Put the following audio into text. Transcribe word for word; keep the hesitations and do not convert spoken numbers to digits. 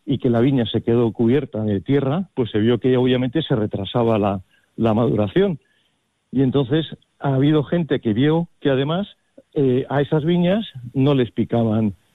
y que la viña se quedó cubierta de tierra, pues se vio que obviamente se retrasaba la, la maduración. Y entonces ha habido gente que vio que además eh, a esas viñas no les picaban